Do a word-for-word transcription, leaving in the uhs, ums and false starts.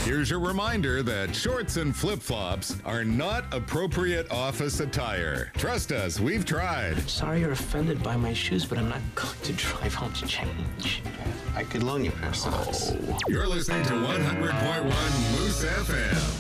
Here's your reminder that shorts and flip-flops are not appropriate office attire. Trust us, we've tried. Sorry you're offended by my shoes, but I'm not going to drive home to change. I could loan you a pair of socks. You're listening to one hundred point one Moose F M.